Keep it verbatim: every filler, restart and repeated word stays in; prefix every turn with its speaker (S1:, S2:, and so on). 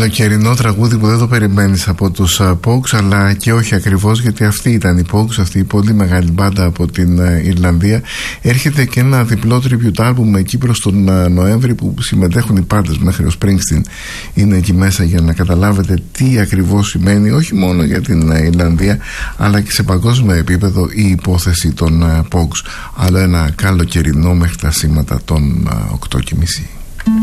S1: καλοκαιρινό τραγούδι που δεν το περιμένεις από τους Pogues, αλλά και όχι ακριβώς, γιατί αυτή ήταν η Pogues, αυτή η πολύ μεγάλη μπάντα από την Ιρλανδία. Έρχεται και ένα διπλό tribute album εκεί προς τον Νοέμβρη που συμμετέχουν οι πάντες, μέχρι ο Springsteen είναι εκεί μέσα, για να καταλάβετε τι ακριβώς σημαίνει όχι μόνο για την Ιρλανδία αλλά και σε παγκόσμιο επίπεδο η υπόθεση των Pogues. Άλλο ένα καλοκαιρινό μέχρι τα σήματα των οκτώ και μισή.